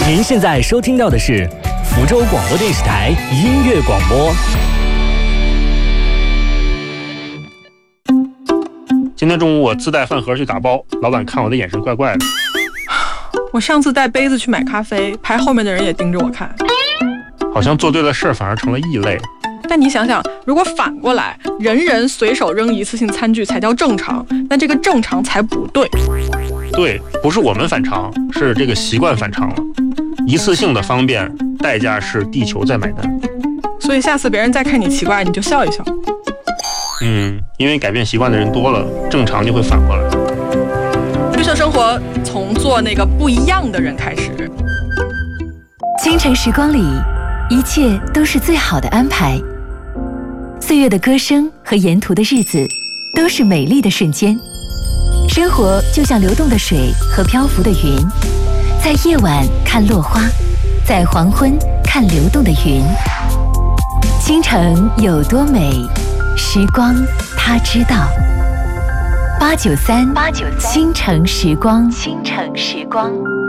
您现在收听到的是福州广播电视台音乐广播。 今天中午我自带饭盒去打包，老板看我的眼神怪怪的。 我上次带杯子去买咖啡，排后面的人也盯着我看， 好像做对了事儿反而成了异类。 但你想想，如果反过来，人人随手扔一次性餐具才叫正常，那这个正常才不对。 对，不是我们反常，是这个习惯反常了。一次性的方便，代价是地球在买单。 所以下次别人再看你奇怪，你就笑一笑。 因为改变习惯的人多了，正常就会反过来。 绿色生活从做那个不一样的人开始。 京城时光里，一切都是最好的安排。岁月的歌声和沿途的日子，都是美丽的瞬间。生活就像流动的水和漂浮的云，在夜晚看落花，在黄昏看流动的云。京城有多美，时光它知道。893，京城时光。